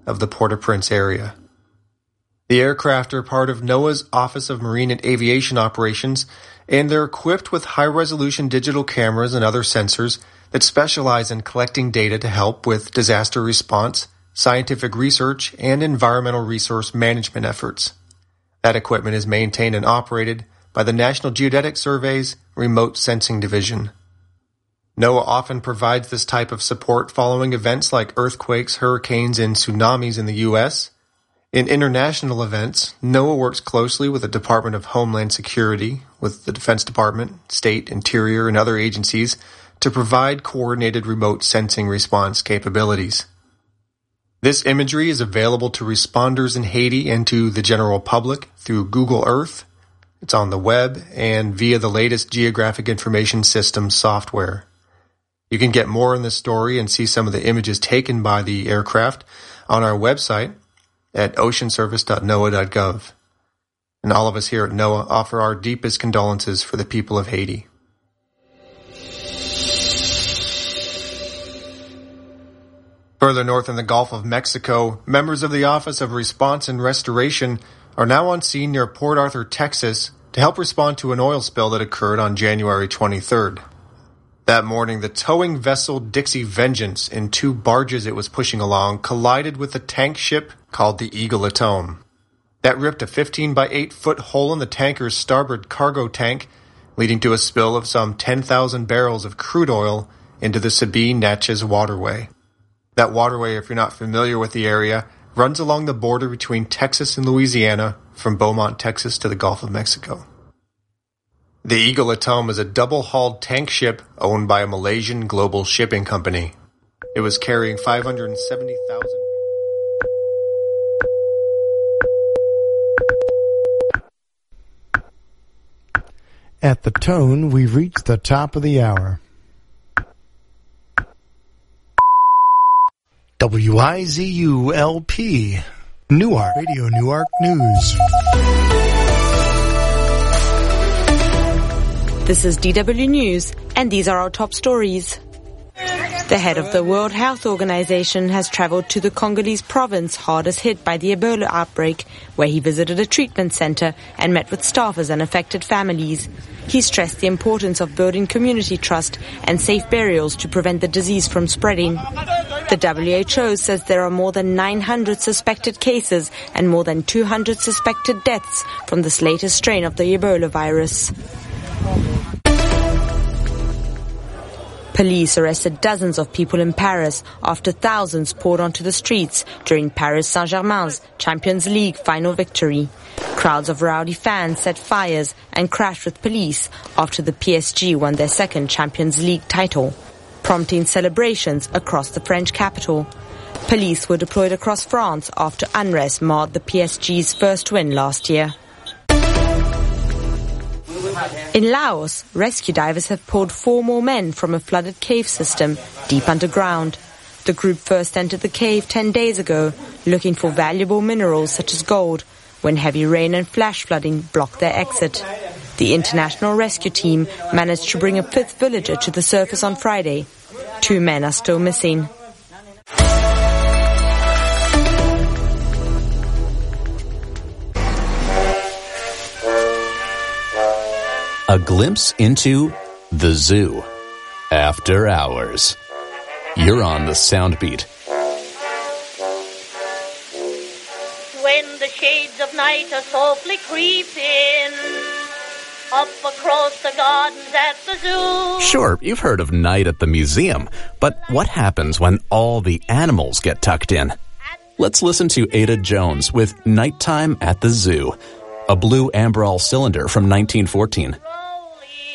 of the Port-au-Prince area. The aircraft are part of NOAA's Office of Marine and Aviation Operations, and they're equipped with high-resolution digital cameras and other sensors that specialize in collecting data to help with disaster response, scientific research, and environmental resource management efforts. That equipment is maintained and operated by the National Geodetic Survey's Remote Sensing Division. NOAA often provides this type of support following events like earthquakes, hurricanes, and tsunamis in the U.S. In international events, NOAA works closely with the Department of Homeland Security, with the Defense Department, State, Interior, and other agencies to provide coordinated remote sensing response capabilities. This imagery is available to responders in Haiti and to the general public through Google Earth. It's on the web and via the latest Geographic Information System software. You can get more on this story and see some of the images taken by the aircraft on our website at oceanservice.noaa.gov. And all of us here at NOAA offer our deepest condolences for the people of Haiti. Further north in the Gulf of Mexico, members of the Office of Response and Restoration are now on scene near Port Arthur, Texas, to help respond to an oil spill that occurred on January 23rd. That morning, the towing vessel Dixie Vengeance and two barges it was pushing along collided with a tank ship called the Eagle Atome. That ripped a 15 by 8 foot hole in the tanker's starboard cargo tank, leading to a spill of some 10,000 barrels of crude oil into the Sabine-Neches waterway. That waterway, if you're not familiar with the area, runs along the border between Texas and Louisiana from Beaumont, Texas to the Gulf of Mexico. The Eagle Atome is a double-hulled tank ship owned by a Malaysian global shipping company. It was carrying 570,000... At the tone, we've reached the top of the hour. WIZU-LP, Newark, Radio Newark News. This is DW News, and these are our top stories. The head of the World Health Organization has traveled to the Congolese province hardest hit by the Ebola outbreak, where he visited a treatment center and met with staffers and affected families. He stressed the importance of building community trust and safe burials to prevent the disease from spreading. The WHO says there are more than 900 suspected cases and more than 200 suspected deaths from this latest strain of the Ebola virus. Police arrested dozens of people in Paris after thousands poured onto the streets during Paris Saint-Germain's Champions League final victory. Crowds of rowdy fans set fires and crashed with police after the PSG won their second Champions League title, prompting celebrations across the French capital. Police were deployed across France after unrest marred the PSG's first win last year. In Laos, rescue divers have pulled 4 more men from a flooded cave system deep underground. The group first entered the cave 10 days ago, looking for valuable minerals such as gold, when heavy rain and flash flooding blocked their exit. The international rescue team managed to bring a 5th villager to the surface on Friday. 2 men are still missing. A glimpse into the zoo. After hours. You're on the Soundbeat. When the shades of night are softly creeping up across the gardens at the zoo. Sure, you've heard of night at the museum, but what happens when all the animals get tucked in? Let's listen to Ada Jones with Nighttime at the Zoo, a blue Amberol cylinder from 1914.